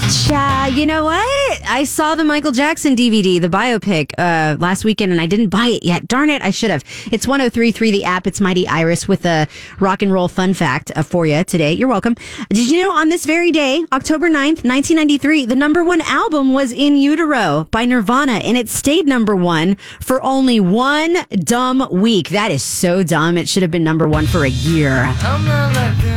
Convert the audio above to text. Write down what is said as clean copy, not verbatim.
Yeah, you know what? I saw the Michael Jackson DVD, the biopic, last weekend, and I didn't buy it yet. Darn it, I should have. It's 103.3 The App. It's Mighty Iris with a rock and roll fun fact for you today. You're welcome. Did you know on this very day, October 9th, 1993, the number one album was In Utero by Nirvana, and it stayed number one for only one dumb week. That is so dumb. It should have been number one for a year.